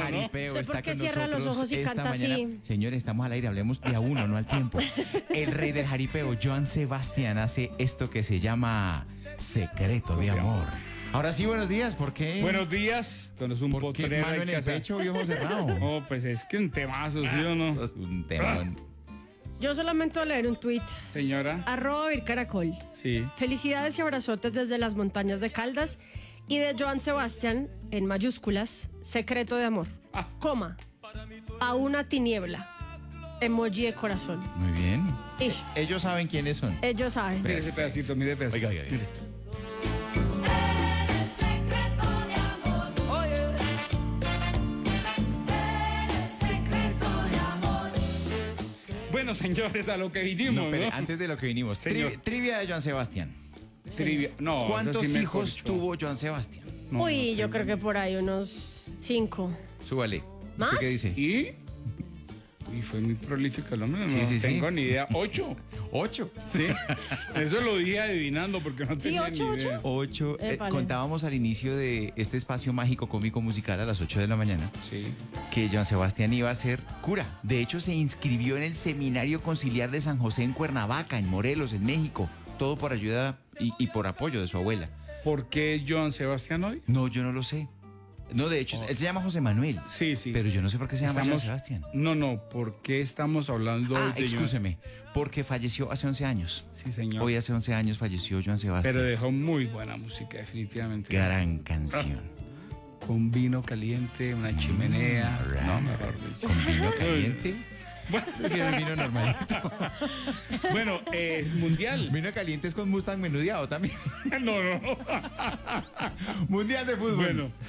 jaripeo ¿Usted está por qué con cierra los nosotros ojos y esta canta mañana. así? Señores, estamos al aire, hablemos de a uno, no al tiempo. El rey del jaripeo, Joan Sebastián, hace esto que se llama Secreto de Amor. Ahora sí, buenos días, ¿por qué? Buenos días, entonces un ¿Por qué potrero mano hay en que el hacer. pecho y ojos cerrados? No, pues es que un temazo, ¿sí o no? Eso es un temón. Yo solamente voy a leer un tuit. Señora, @vircaracol. sí. Felicidades y abrazotes desde las montañas de Caldas y de Joan Sebastián, en mayúsculas, Secreto de Amor. Coma. A una tiniebla. Emoji de corazón. Muy bien. Ish, Ellos saben quiénes son. ellos saben. Mire ese pedacito, mire ese pedacito. Oiga, oiga, oiga. Eres secreto de amor. Oye. Eres secreto de amor. Bueno, señores, a lo que vinimos, No, ¿no? pero antes de lo que vinimos, Señor. trivia de Joan Sebastián. Trivia. No, eso ¿Cuántos sí me hijos corchó. tuvo Joan Sebastián? No, Uy, no yo creo que por ahí unos 5. Súbale. ¿Más? ¿Usted qué dice? ¿Y? Uy, fue muy prolífico el hombre, no Sí, sí, sí. tengo ni idea. 8, 8. ¿sí? Eso lo dije adivinando porque no Sí, tenía 8, ni idea. 8. Épale. Contábamos al inicio de este espacio mágico cómico musical a las 8 de la mañana Sí. que Joan Sebastián iba a ser cura. De hecho, se inscribió en el Seminario Conciliar de San José en Cuernavaca, en Morelos, en México. Todo por ayuda y por apoyo de su abuela. ¿Por qué Joan Sebastián hoy? No, yo no lo sé. No, de hecho, él se llama José Manuel. Sí, sí. Pero yo no sé por qué se llama Joan Estamos- Sebastián. No, ¿por qué estamos hablando Ah, hoy de Joan? excúseme, porque falleció hace 11 años. Sí, señor. Hoy hace 11 años falleció Joan Sebastián. Pero dejó muy buena música, definitivamente. Gran canción. Con vino caliente, una chimenea. No, mejor dicho. Con vino caliente. Bueno, Prefiero el vino normalito. bueno, mundial. Vino caliente es con Mustang menudeado también. No. Mundial de fútbol. Bueno.